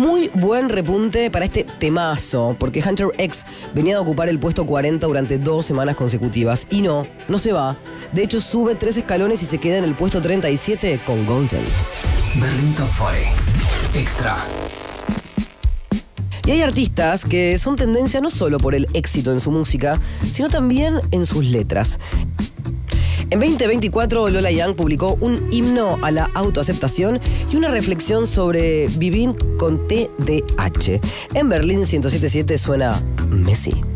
Muy buen repunte para este temazo, porque Hunter X venía de ocupar el puesto 40 durante 2 semanas consecutivas. Y no se va. De hecho, sube 3 escalones y se queda en el puesto 37 con Golden. Berlin Top 5 Extra. Y hay artistas que son tendencia no solo por el éxito en su música, sino también en sus letras. En 2024, Lola Young publicó un himno a la autoaceptación y una reflexión sobre vivir con TDAH. En Berlín 107.7 suena Messi.